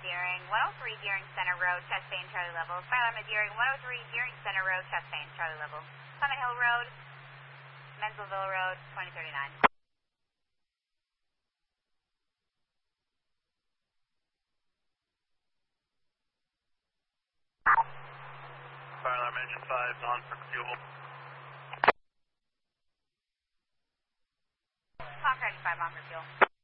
Deering, 103 Deering Center Road, Chastain, Charlie level. Fire alarm at Deering, 103 Deering Center Road, Chastain, Charlie level. Clement Hill Road, Menzelville Road, 2039. Fire alarm engine 5, on for fuel. Concord 5 on for fuel.